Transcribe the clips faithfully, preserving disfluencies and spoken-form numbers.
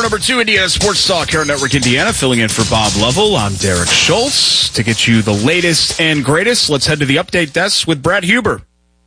Hour number two, Indiana Sports Talk, Care Network Indiana, filling in for Bob Lovell. I'm Derek Schultz. To get you the latest and greatest, let's head to the update desk with Brad Huber.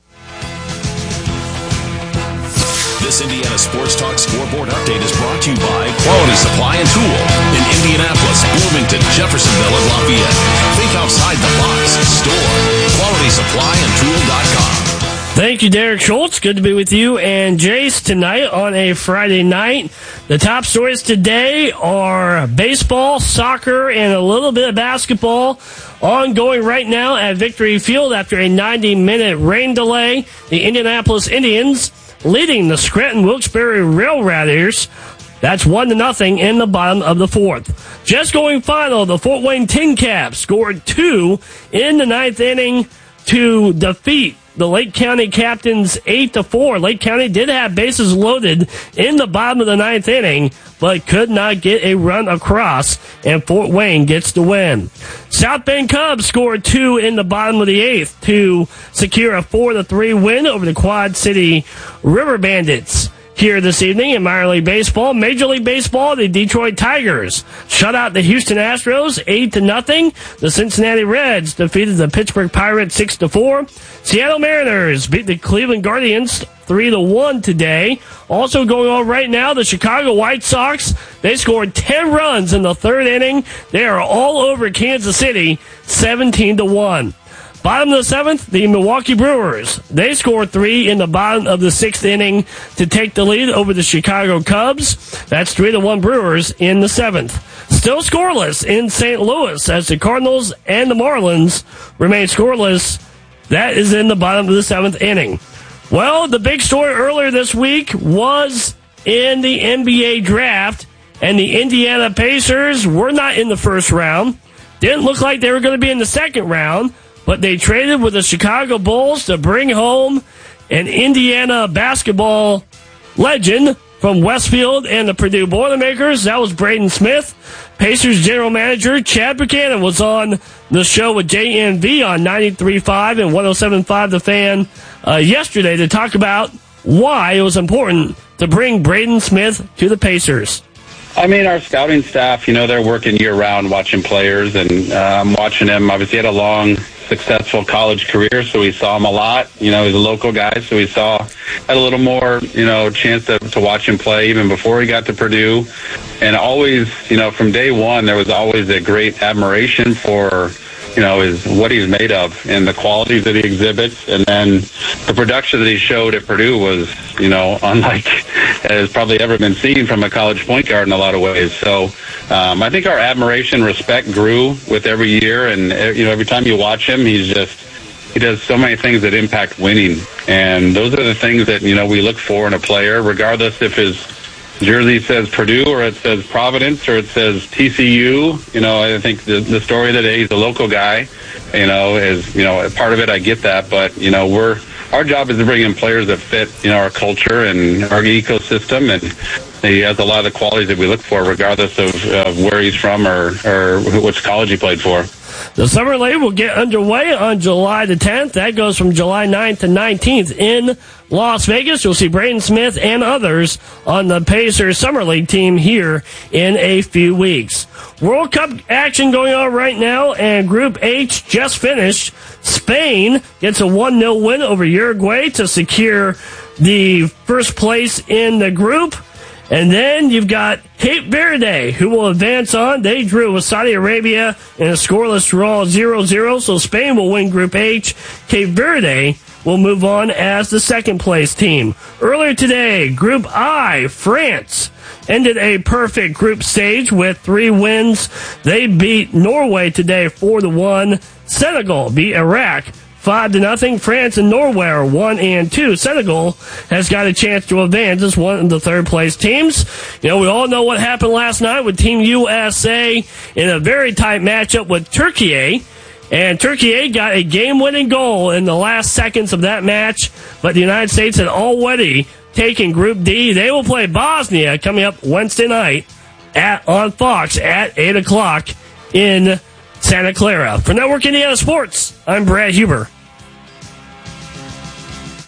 This Indiana Sports Talk scoreboard update is brought to you by Quality Supply and Tool in Indianapolis, Bloomington, Jeffersonville, and Lafayette. Think outside the box. Store quality supply and tool dot com. Thank you, Derek Schultz. Good to be with you and Jace tonight on a Friday night. The top stories today are baseball, soccer, and a little bit of basketball ongoing right now at Victory Field after a ninety-minute rain delay. The Indianapolis Indians leading the Scranton Wilkes-Barre Rail Riders. That's one to nothing in the bottom of the fourth. Just going final, the Fort Wayne Tin Caps scored two in the ninth inning to defeat the Lake County Captains eight to four. Lake County did have bases loaded in the bottom of the ninth inning, but could not get a run across, and Fort Wayne gets the win. South Bend Cubs scored two in the bottom of the eighth to secure a four to three win over the Quad City River Bandits. Here this evening in minor league baseball, Major League Baseball, the Detroit Tigers shut out the Houston Astros eight to nothing. The Cincinnati Reds defeated the Pittsburgh Pirates six to four. Seattle Mariners beat the Cleveland Guardians three to one today. Also going on right now, the Chicago White Sox, they scored ten runs in the third inning. They are all over Kansas City, seventeen to one. Bottom of the seventh, the Milwaukee Brewers. They scored three in the bottom of the sixth inning to take the lead over the Chicago Cubs. That's three to one Brewers in the seventh. Still scoreless in Saint Louis as the Cardinals and the Marlins remain scoreless. That is in the bottom of the seventh inning. Well, the big story earlier this week was in the N B A draft, and the Indiana Pacers were not in the first round. Didn't look like they were going to be in the second round. But they traded with the Chicago Bulls to bring home an Indiana basketball legend from Westfield and the Purdue Boilermakers. That was Braden Smith. Pacers general manager Chad Buchanan was on the show with J N V on ninety-three point five and one oh seven point five The Fan uh, yesterday to talk about why it was important to bring Braden Smith to the Pacers. I mean, our scouting staff, you know, they're working year-round watching players, and uh, I'm watching him. Obviously, he had a long, successful college career, so we saw him a lot. You know, he's a local guy, so we saw had a little more, you know, chance to, to watch him play even before he got to Purdue. And always, you know, from day one, there was always a great admiration for, you know, is what he's made of and the qualities that he exhibits. And then the production that he showed at Purdue was, you know, unlike has probably ever been seen from a college point guard in a lot of ways. So um, I think our admiration, respect grew with every year. And, you know, every time you watch him, he's just, he does so many things that impact winning. And those are the things that, you know, we look for in a player, regardless if his jersey says Purdue or it says Providence or it says T C U. You know, I think the, the story that he's a local guy, you know, is, you know, part of it. I get that. But, you know, we're, our job is to bring in players that fit, you know, our culture and our ecosystem. And he has a lot of the qualities that we look for, regardless of, of where he's from or, or which college he played for. The Summer League will get underway on July the tenth. That goes from July ninth to nineteenth in Las Vegas. You'll see Braden Smith and others on the Pacers Summer League team here in a few weeks. World Cup action going on right now, and Group H just finished. Spain gets a one nil win over Uruguay to secure the first place in the group. And then you've got Cape Verde, who will advance on. They drew with Saudi Arabia in a scoreless draw zero zero, so Spain will win Group H. Cape Verde will move on as the second-place team. Earlier today, Group I, France, ended a perfect group stage with three wins. They beat Norway today four to one. Senegal beat Iraq Five to nothing. France and Norway are one and two. Senegal has got a chance to advance as one of the third place teams. You know, we all know what happened last night with Team U S A in a very tight matchup with Turkey. And Turkey got a game-winning goal in the last seconds of that match. But the United States had already taken Group D. They will play Bosnia coming up Wednesday night at on Fox at eight o'clock in Santa Clara. For Network Indiana Sports, I'm Brad Huber.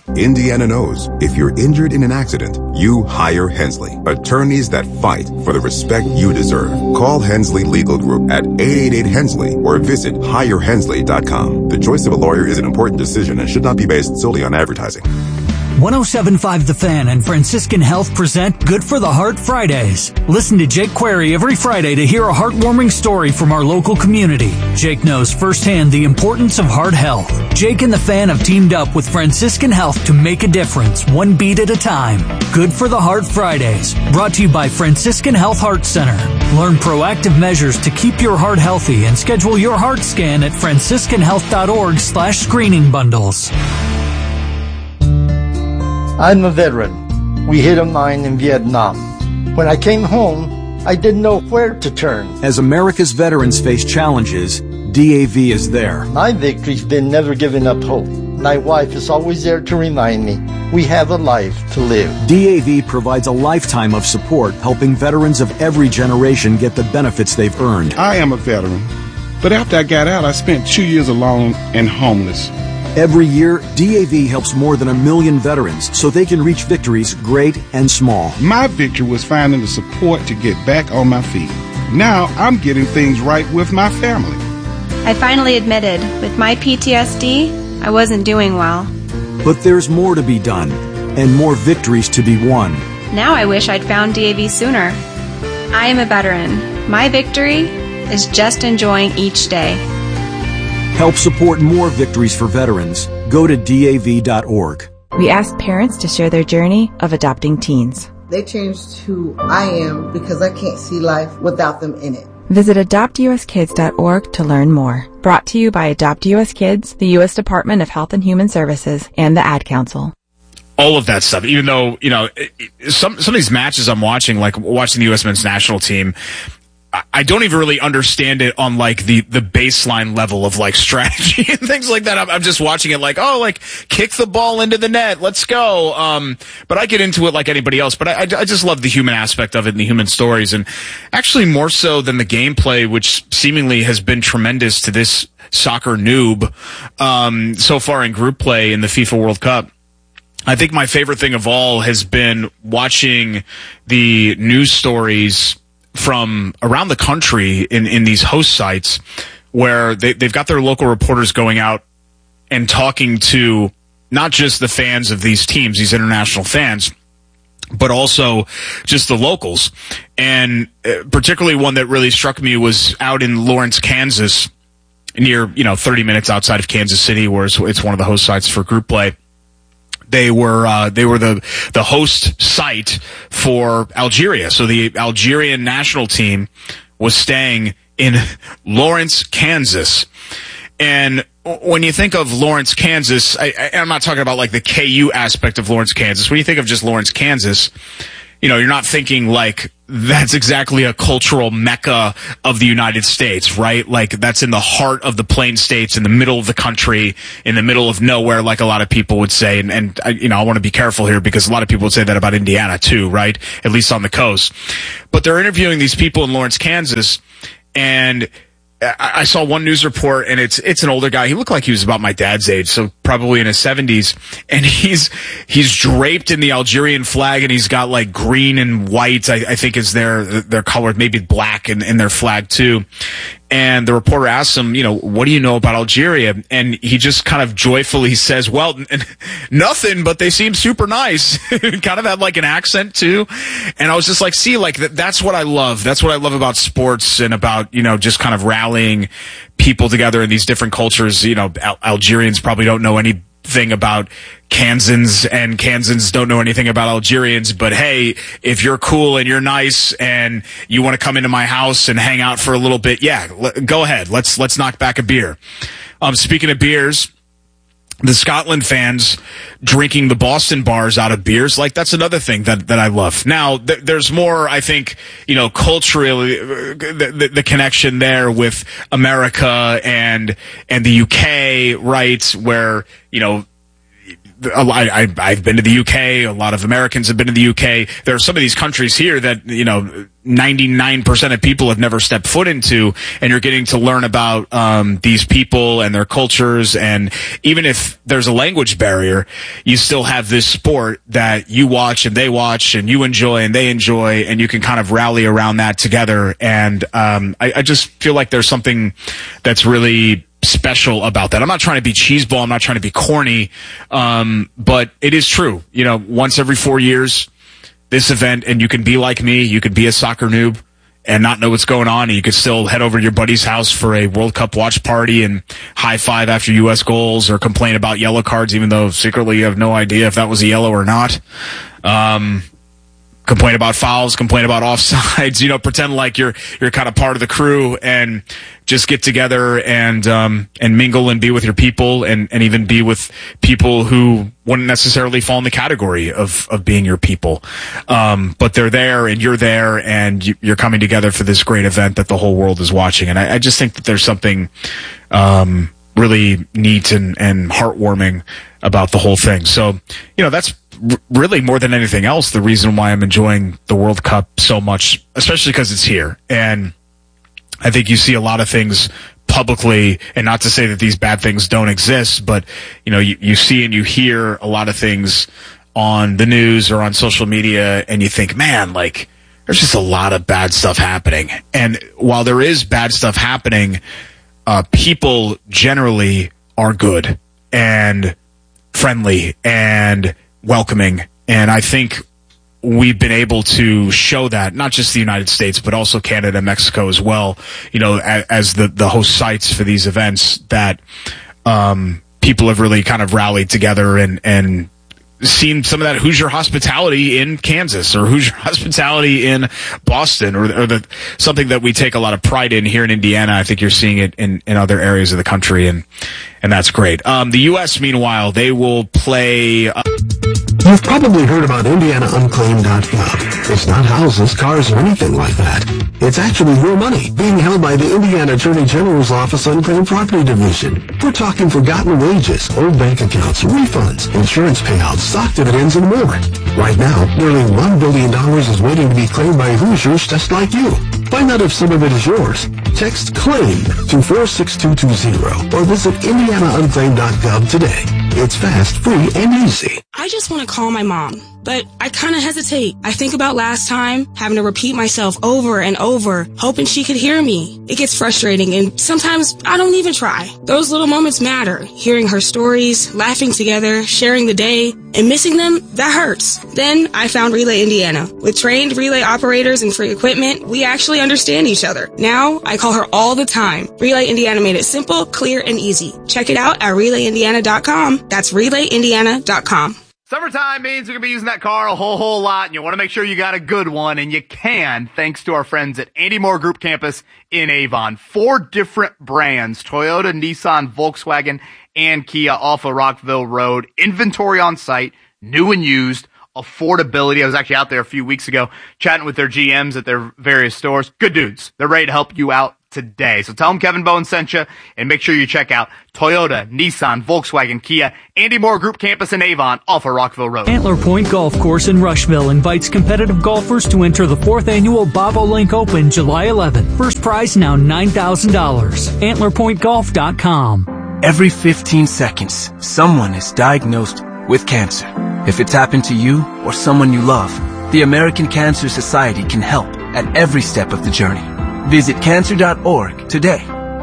Indiana knows if you're injured in an accident, you hire Hensley, attorneys that fight for the respect you deserve. Call Hensley Legal Group at eight eight eight Hensley or visit hire hensley dot com. The choice of a lawyer is an important decision and should not be based solely on advertising. one oh seven point five The Fan and Franciscan Health present Good for the Heart Fridays. Listen to Jake Query every Friday to hear a heartwarming story from our local community. Jake knows firsthand the importance of heart health. Jake and The Fan have teamed up with Franciscan Health to make a difference, one beat at a time. Good for the Heart Fridays, brought to you by Franciscan Health Heart Center. Learn proactive measures to keep your heart healthy and schedule your heart scan at franciscan health dot org slash screening bundles. I'm a veteran. We hit a mine in Vietnam. When I came home, I didn't know where to turn. As America's veterans face challenges, D A V is there. My victory's been never giving up hope. My wife is always there to remind me we have a life to live. D A V provides a lifetime of support, helping veterans of every generation get the benefits they've earned. I am a veteran, but after I got out, I spent two years alone and homeless. Every year, D A V helps more than a million veterans so they can reach victories great and small. My victory was finding the support to get back on my feet. Now I'm getting things right with my family. I finally admitted, with my P T S D, I wasn't doing well. But there's more to be done and more victories to be won. Now I wish I'd found D A V sooner. I am a veteran. My victory is just enjoying each day. Help support more victories for veterans. Go to D A V dot org. We asked parents to share their journey of adopting teens. They changed who I am because I can't see life without them in it. Visit adopt u s kids dot org to learn more. Brought to you by Adopt U S Kids, the U S Department of Health and Human Services, and the Ad Council. All of that stuff, even though, you know, some, some of these matches I'm watching, like watching the U S men's national team, I don't even really understand it on like the, the baseline level of like strategy and things like that. I'm, I'm just watching it like, oh, like kick the ball into the net. Let's go. Um, but I get into it like anybody else, but I, I just love the human aspect of it and the human stories, and actually more so than the gameplay, which seemingly has been tremendous to this soccer noob, um, so far in group play in the FIFA World Cup. I think my favorite thing of all has been watching the news stories from around the country in, in these host sites where they, they've got their local reporters going out and talking to not just the fans of these teams, these international fans, but also just the locals. And particularly one that really struck me was out in Lawrence, Kansas, near, you know, thirty minutes outside of Kansas City, where it's, it's one of the host sites for group play. They were uh, they were the the host site for Algeria. So the Algerian national team was staying in Lawrence, Kansas. And when you think of Lawrence, Kansas, I, I, I'm not talking about like the K U aspect of Lawrence, Kansas. When you think of just Lawrence, Kansas, you know, you're not thinking like that's exactly a cultural mecca of the United States, right? Like that's in the heart of the Plain States, in the middle of the country, in the middle of nowhere, like a lot of people would say. And, and I, you know, I want to be careful here because a lot of people would say that about Indiana too, right? At least on the coast. But they're interviewing these people in Lawrence, Kansas, and I saw one news report, and it's it's an older guy. He looked like he was about my dad's age, so probably in his seventies. And he's he's draped in the Algerian flag, and he's got like green and white, I, I think is their their color, maybe black in, in their flag too. And the reporter asks him, you know, what do you know about Algeria? And he just kind of joyfully says, well, n- nothing, but they seem super nice. Kind of had like an accent too. And I was just like, see, like th- that's what I love. That's what I love about sports and about, you know, just kind of rallying people together in these different cultures. You know, Al- Algerians probably don't know any thing about Kansans, and Kansans don't know anything about Algerians, but hey, if you're cool and you're nice and you want to come into my house and hang out for a little bit, yeah, l- go ahead. Let's let's knock back a beer. Um, speaking of beers, the Scotland fans drinking the Boston bars out of beers, like that's another thing that, that I love. Now, th- there's more, I think, you know, culturally, uh, the, the, the connection there with America and, and the U K, right, where, you know, I, I, I've been to the U K. A lot of Americans have been to the U K. There are some of these countries here that, you know, ninety-nine percent of people have never stepped foot into, and you're getting to learn about um, these people and their cultures. And even if there's a language barrier, you still have this sport that you watch and they watch and you enjoy and they enjoy, and you can kind of rally around that together. And um, I, I just feel like there's something that's really special about that. I'm not trying to be cheeseball. I'm not trying to be corny. Um, but it is true. You know, once every four years, this event, and you can be like me, you could be a soccer noob and not know what's going on, and you could still head over to your buddy's house for a World Cup watch party and high five after U S goals, or complain about yellow cards, even though secretly you have no idea if that was a yellow or not. Um, complain about fouls, complain about offsides, you know, pretend like you're, you're kind of part of the crew, and just get together and, um, and mingle and be with your people, and, and even be with people who wouldn't necessarily fall in the category of, of being your people. Um, but they're there and you're there, and you, you're coming together for this great event that the whole world is watching. And I, I just think that there's something, um, really neat and, and heartwarming about the whole thing. So, you know, that's r- really more than anything else the reason why I'm enjoying the World Cup so much, especially because it's here. And I think you see a lot of things publicly, and not to say that these bad things don't exist, but, you know, you, you see and you hear a lot of things on the news or on social media, and you think, man, like, there's just a lot of bad stuff happening. And while there is bad stuff happening, uh, people generally are good and friendly and welcoming. And I think we've been able to show that, not just the United States, but also Canada and Mexico as well, you know, as, as the, the host sites for these events, that um, people have really kind of rallied together and, and seen some of that Hoosier hospitality in Kansas, or Hoosier hospitality in Boston, or, or the, something that we take a lot of pride in here in Indiana. I think you're seeing it in, in other areas of the country, and, and that's great. Um, the U S, meanwhile, they will play... Uh, You've probably heard about Indiana Unclaimed dot gov. It's not houses, cars, or anything like that. It's actually your money being held by the Indiana Attorney General's Office Unclaimed Property Division. We're talking forgotten wages, old bank accounts, refunds, insurance payouts, stock dividends, and more. Right now, nearly one billion dollars is waiting to be claimed by Hoosiers just like you. Find out if some of it is yours. Text CLAIM to four six two two zero or visit Indiana Unclaimed dot gov today. It's fast, free, and easy. I just want to call my mom, but I kind of hesitate. I think about last time, having to repeat myself over and over, hoping she could hear me. It gets frustrating, and sometimes I don't even try. Those little moments matter. Hearing her stories, laughing together, sharing the day, and missing them, that hurts. Then I found Relay Indiana. With trained relay operators and free equipment, we actually understand each other. Now, I call her all the time. Relay Indiana made it simple, clear, and easy. Check it out at relay indiana dot com. That's relay indiana dot com. Summertime means you're going to be using that car a whole, whole lot, and you want to make sure you got a good one, and you can, thanks to our friends at Andy Moore Group Campus in Avon. Four different brands, Toyota, Nissan, Volkswagen, and Kia, off of Rockville Road. Inventory on site, new and used, affordability. I was actually out there a few weeks ago chatting with their G Ms at their various stores. Good dudes. They're ready to help you out today. So tell them Kevin Bowen sent you, and make sure you check out Toyota, Nissan, Volkswagen, Kia, Andy Moore Group Campus in Avon, off of Rockville Road. Antler Point Golf Course in Rushville invites competitive golfers to enter the fourth annual Bobolink Open July eleventh. First prize now nine thousand dollars. antler point golf dot com. Every fifteen seconds, someone is diagnosed with cancer. If it's happened to you or someone you love, the American Cancer Society can help at every step of the journey. Visit cancer dot org today.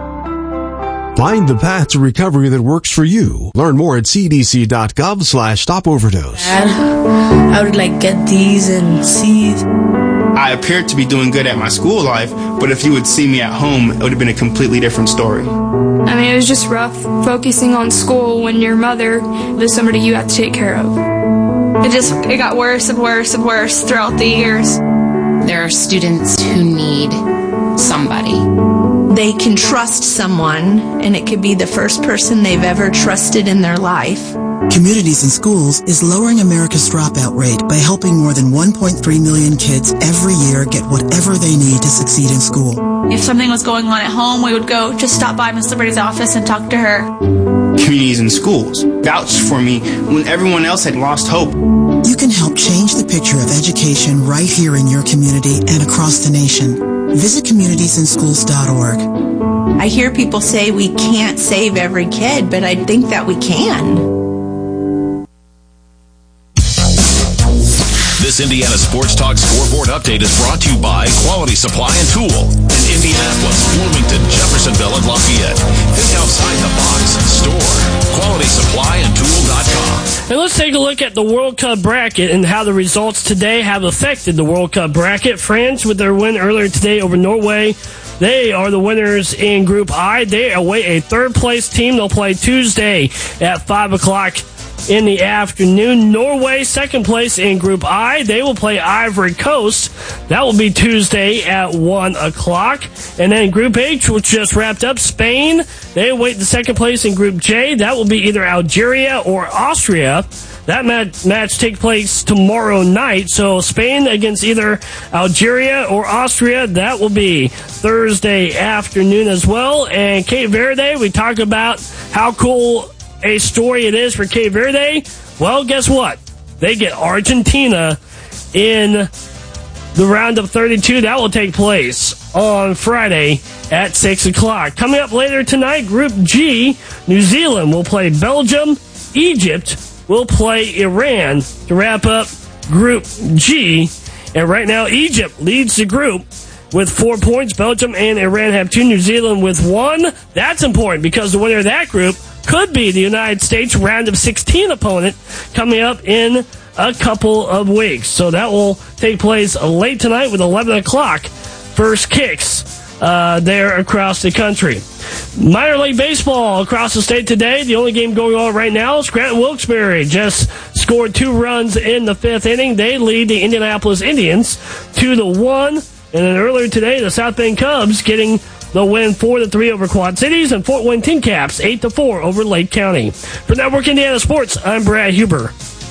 Find the path to recovery that works for you. Learn more at c d c dot gov slash stop overdose. Dad, I would like get D's and C's. I appeared to be doing good at my school life, but if you would see me at home, it would have been a completely different story. I mean, it was just rough focusing on school when your mother is somebody you have to take care of. It just, it got worse and worse and worse throughout the years. There are students who need somebody. They can trust someone, and it could be the first person they've ever trusted in their life. Communities in Schools is lowering America's dropout rate by helping more than one point three million kids every year get whatever they need to succeed in school. If something was going on at home, we would go just stop by Miss Liberty's office and talk to her. Communities in Schools vouched for me when everyone else had lost hope. You can help change the picture of education right here in your community and across the nation. Visit communities in schools dot org. I hear people say we can't save every kid, but I think that we can. This Indiana Sports Talk scoreboard update is brought to you by Quality Supply and Tool in Indianapolis, Bloomington, Jeffersonville, and Lafayette. Think outside the box. Store quality supply and tool dot com. And let's take a look at the World Cup bracket and how the results today have affected the World Cup bracket. France, with their win earlier today over Norway, they are the winners in Group I. They await a third-place team. They'll play Tuesday at five o'clock in the afternoon. Norway, second place in Group I. They will play Ivory Coast. That will be Tuesday at one o'clock. And then Group H, which just wrapped up, Spain, they await the second place in Group J. That will be either Algeria or Austria. That match, match takes place tomorrow night. So Spain against either Algeria or Austria. That will be Thursday afternoon as well. And Cape Verde, we talk about how cool a story it is for Cape Verde. Well, guess what? They get Argentina in the round of thirty-two. That will take place on Friday at six o'clock. Coming up later tonight, Group G, New Zealand will play Belgium. Egypt will play Iran to wrap up Group G. And right now, Egypt leads the group with four points. Belgium and Iran have two. New Zealand with one. That's important because the winner of that group could be the United States round of sixteen opponent coming up in a couple of weeks. So that will take place late tonight with eleven o'clock first kicks uh, there across the country. Minor League Baseball across the state today. The only game going on right now is Scranton Wilkes-Barre just scored two runs in the fifth inning. They lead the Indianapolis Indians two to one. And then earlier today, the South Bend Cubs getting the win four to three over Quad Cities, and Fort Wayne Tin Caps eight to four over Lake County. For Network Indiana Sports, I'm Brad Huber.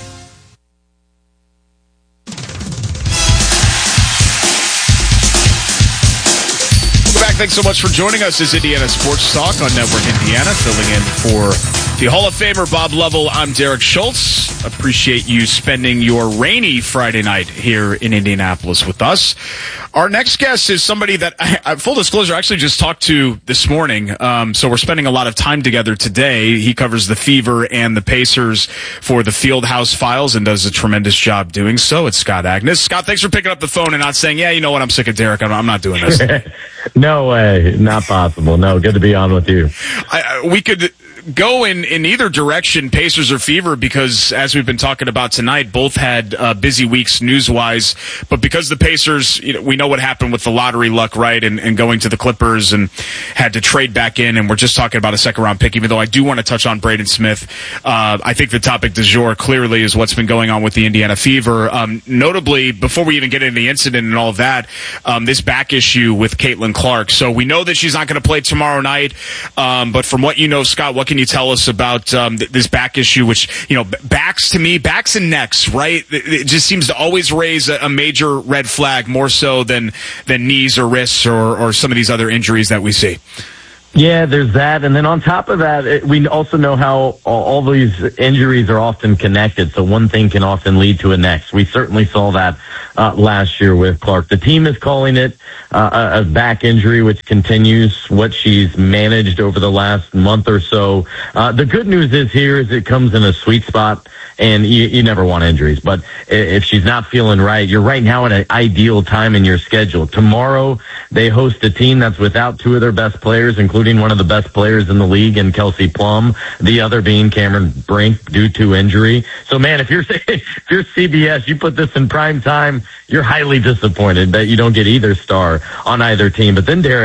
Welcome back. Thanks so much for joining us. This is Indiana Sports Talk on Network Indiana. Filling in for the Hall of Famer Bob Lovell, I'm Derek Schultz. Appreciate you spending your rainy Friday night here in Indianapolis with us. Our next guest is somebody that, I, full disclosure, I actually just talked to this morning. Um, so we're spending a lot of time together today. He covers the Fever and the Pacers for the Fieldhouse Files and does a tremendous job doing so. It's Scott Agnes. Scott, thanks for picking up the phone and not saying, yeah, you know what, I'm sick of Derek. I'm, I'm not doing this. No way. Not possible. No, good to be on with you. I, I, we could go in, in either direction, Pacers or Fever, because as we've been talking about tonight, both had uh, busy weeks news-wise. But because the Pacers, you know, we know what happened with the lottery luck, right, and, and going to the Clippers and had to trade back in, and we're just talking about a second-round pick, even though I do want to touch on Braden Smith. Uh, I think the topic du jour clearly is what's been going on with the Indiana Fever. Um, notably, before we even get into the incident and all of that, um, this back issue with Caitlin Clark. So we know that she's not going to play tomorrow night, um, but from what you know, Scott, what can you tell us about um, th- this back issue, which, you know, backs to me, backs and necks, right? It just seems to always raise a, a major red flag, more so than than knees or wrists or, or some of these other injuries that we see. Yeah, there's that. And then on top of that, it, we also know how all, all these injuries are often connected. So one thing can often lead to a next. We certainly saw that uh, last year with Clark. The team is calling it uh, a back injury, which continues what she's managed over the last month or so. Uh, the good news is here is it comes in a sweet spot, and you, you never want injuries. But if she's not feeling right, you're right now at an ideal time in your schedule. Tomorrow, they host a team that's without two of their best players, including one of the best players in the league in Kelsey Plum, the other being Cameron Brink due to injury. So, man, if you're if you're C B S, you put this in prime time, you're highly disappointed that you don't get either star on either team. But then, Derek,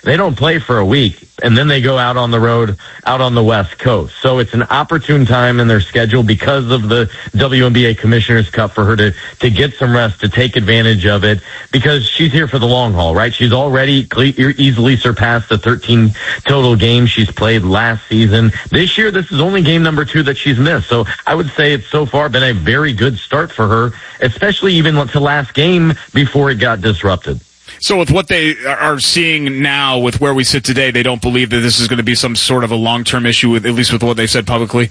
They don't play for a week, and then they go out on the road, out on the West Coast. So it's an opportune time in their schedule because of the W N B A Commissioners Cup for her to, to get some rest, to take advantage of it, because she's here for the long haul, right? She's already cle- easily surpassed the thirteen total games she's played last season. This year, this is only game number two that she's missed. So I would say it's so far been a very good start for her, especially even to last game before it got disrupted. So with what they are seeing now, with where we sit today, they don't believe that this is going to be some sort of a long-term issue, with, at least with what they've said publicly?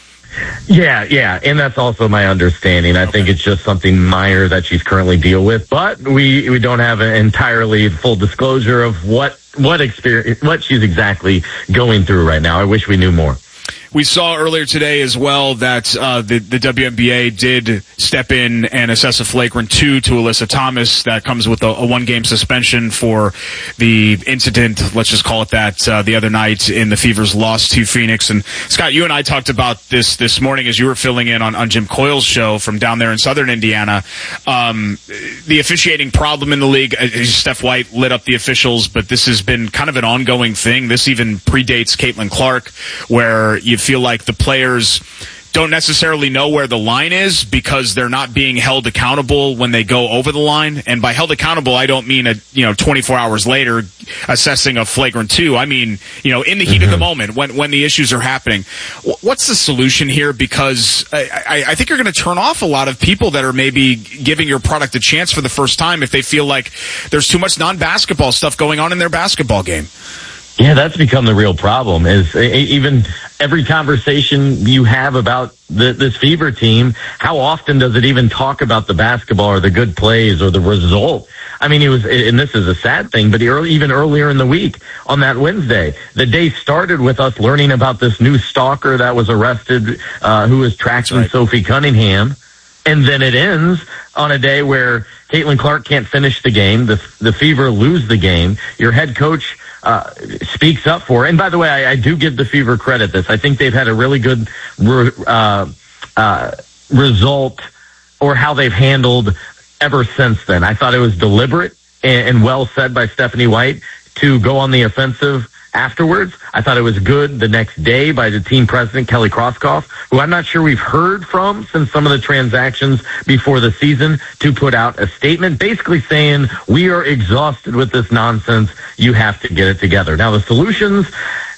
Yeah, yeah, and that's also my understanding. I okay. think it's just something minor that she's currently deal with, but we, we don't have an entirely full disclosure of what, what experience, what she's exactly going through right now. I wish we knew more. We saw earlier today as well that uh, the, the W N B A did step in and assess a flagrant two to Alyssa Thomas. That comes with a, a one-game suspension for the incident, let's just call it that, uh, the other night in the Fever's loss to Phoenix. And Scott, you and I talked about this this morning as you were filling in on, on Jim Coyle's show from down there in southern Indiana. Um, the officiating problem in the league, uh, Steph White lit up the officials, but this has been kind of an ongoing thing. This even predates Caitlin Clark, where you've feel like the players don't necessarily know where the line is because they're not being held accountable when they go over the line. And by held accountable, I don't mean a, you know, twenty-four hours later assessing a flagrant two. I mean, you know, in the heat mm-hmm. of the moment when, when the issues are happening. What's the solution here? Because I, I, I think you're going to turn off a lot of people that are maybe giving your product a chance for the first time if they feel like there's too much non-basketball stuff going on in their basketball game. Yeah, that's become the real problem, is even every conversation you have about the, this Fever team, how often does it even talk about the basketball or the good plays or the result? I mean, it was, and this is a sad thing, but early, even earlier in the week on that Wednesday, the day started with us learning about this new stalker that was arrested, uh, who was tracking right. Sophie Cunningham. And then it ends on a day where Caitlin Clark can't finish the game. The, the Fever lose the game. Your head coach uh, speaks up for her. And by the way, I, I do give the Fever credit this. I think they've had a really good re, uh, uh, result or how they've handled ever since then. I thought it was deliberate and, and well said by Stephanie White to go on the offensive afterwards. I thought it was good the next day by the team president, Kelly Krauskopf, who I'm not sure we've heard from since some of the transactions before the season, to put out a statement basically saying, we are exhausted with this nonsense. You have to get it together. Now, the solutions,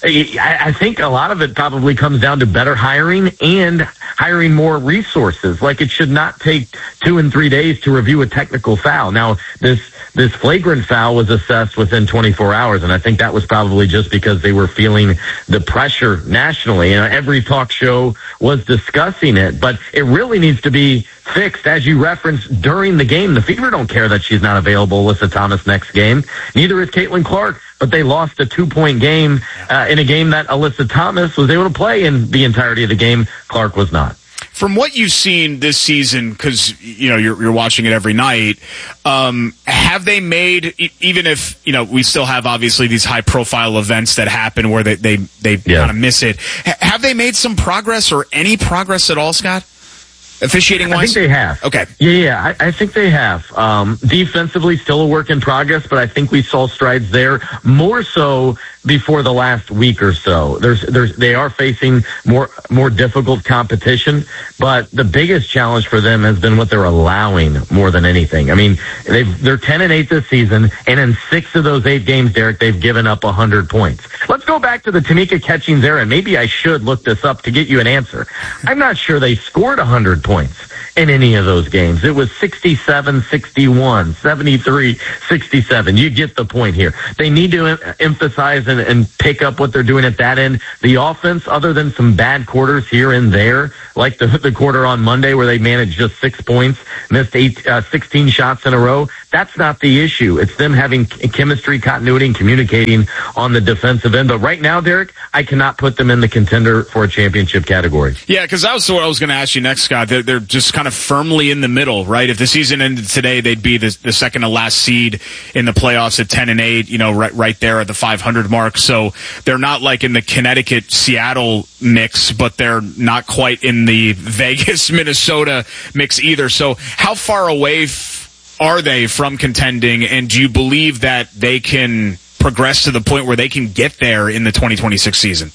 I think a lot of it probably comes down to better hiring and hiring more resources. Like, it should not take two and three days to review a technical foul. Now, this this flagrant foul was assessed within twenty-four hours, and I think that was probably just because they were feeling the pressure nationally. You know, every talk show was discussing it, but it really needs to be fixed, as you referenced, during the game. The Fever don't care that she's not available, Alyssa Thomas, next game. Neither is Caitlin Clark, but they lost a two-point game uh, in a game that Alyssa Thomas was able to play in the entirety of the game. Clark was not. From what you've seen this season, because you know you're, you're watching it every night, um, have they made, even if you know we still have obviously these high-profile events that happen where they they, they yeah. kind of miss it, have they made some progress or any progress at all, Scott? Officiating wise? I think they have. Okay. Yeah, yeah, I, I think they have. Um, defensively, still a work in progress, but I think we saw strides there, more so before the last week or so. There's, there's, they are facing more, more difficult competition, but the biggest challenge for them has been what they're allowing more than anything. I mean, they've, they're ten and eight this season, and in six of those eight games, Derek, they've given up a hundred points. Let's go back to the Tamika Catchings era, and maybe I should look this up to get you an answer. I'm not sure they scored a hundred points in any of those games. It was sixty-seven sixty-one, seventy-three sixty-seven. You get the point here. They need to em- emphasize and, and pick up what they're doing at that end. The offense, other than some bad quarters here and there, like the, the quarter on Monday where they managed just six points, missed eight, uh, sixteen shots in a row, that's not the issue. It's them having chemistry, continuity, and communicating on the defensive end. But right now, Derek, I cannot put them in the contender for a championship category. Yeah, because that was what I was going to ask you next, Scott. They're, they're just kind of firmly in the middle, right? If the season ended today, they'd be the, the second to last seed in the playoffs at ten and eight, you know, right, right there at the five hundred mark. So they're not like in the Connecticut, Seattle mix, but they're not quite in the Vegas, Minnesota mix either. So how far away f- are they from contending, and do you believe that they can progress to the point where they can get there in the twenty twenty-six season?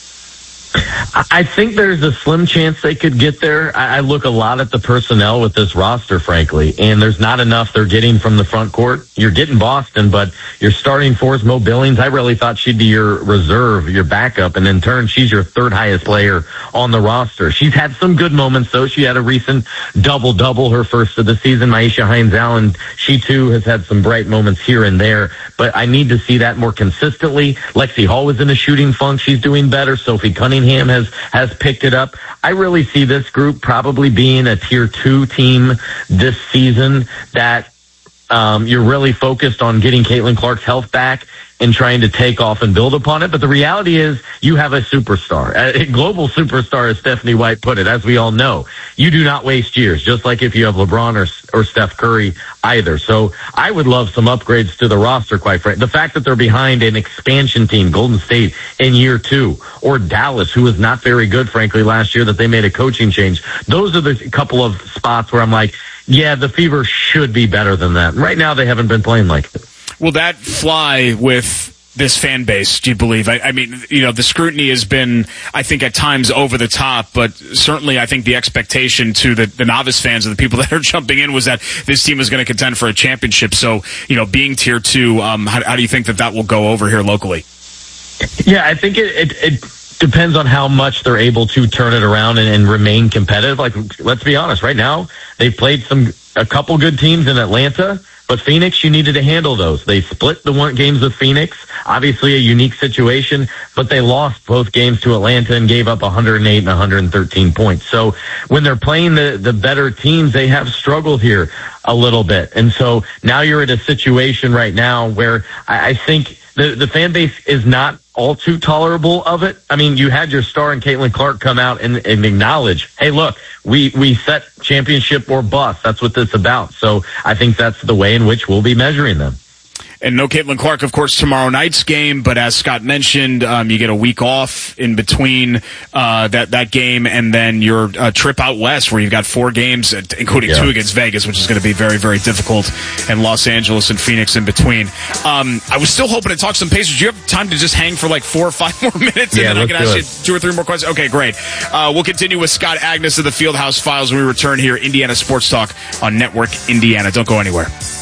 I think there's a slim chance they could get there. I look a lot at the personnel with this roster, frankly, and there's not enough they're getting from the front court. You're getting Boston, but you're starting four's Mo Billings. I really thought she'd be your reserve, your backup, and in turn, she's your third highest player on the roster. She's had some good moments, though. She had a recent double-double, her first of the season. Maisha Hines-Allen, she too has had some bright moments here and there, but I need to see that more consistently. Lexi Hall was in a shooting funk. She's doing better. Sophie Cunningham has has picked it up. I really see this group probably being a tier two team this season that um, you're really focused on getting Caitlin Clark's health back and trying to take off and build upon it. But the reality is you have a superstar, a global superstar, as Stephanie White put it, as we all know. You do not waste years, just like if you have LeBron or, or Steph Curry either. So I would love some upgrades to the roster, quite frankly. The fact that they're behind an expansion team, Golden State, in year two, or Dallas, who was not very good, frankly, last year, that they made a coaching change. Those are the couple of spots where I'm like, yeah, the Fever should be better than that. Right now, they haven't been playing like it. Will that fly with this fan base, do you believe? I, I mean, you know, the scrutiny has been, I think, at times over the top, but certainly I think the expectation to the, the novice fans and the people that are jumping in was that this team is going to contend for a championship. So, you know, being tier two, um, how, how do you think that that will go over here locally? Yeah, I think it, it, it depends on how much they're able to turn it around and, and remain competitive. Like, let's be honest, right now, they've played some a couple good teams in Atlanta. But Phoenix, you needed to handle those. They split the one games with Phoenix, obviously a unique situation, but they lost both games to Atlanta and gave up one hundred eight and one hundred thirteen points. So when they're playing the, the better teams, they have struggled here a little bit. And so now you're at a situation right now where I, I think the, the fan base is not all too tolerable of it. I mean, you had your star in Caitlin Clark come out and, and acknowledge, hey, look, we, we set championship or bust. That's what this is about. So I think that's the way in which we'll be measuring them. And no Caitlin Clark, of course, tomorrow night's game. But as Scott mentioned, um, you get a week off in between uh, that that game and then your uh, trip out west, where you've got four games, including yeah. two against Vegas, which is going to be very, very difficult, and Los Angeles and Phoenix in between. Um, I was still hoping to talk some Pacers. Do you have time to just hang for like four or five more minutes, and yeah, then I can ask it. you two or three more questions? Okay, great. Uh, we'll continue with Scott Agness of the Fieldhouse Files when we return here. Indiana Sports Talk on Network Indiana. Don't go anywhere.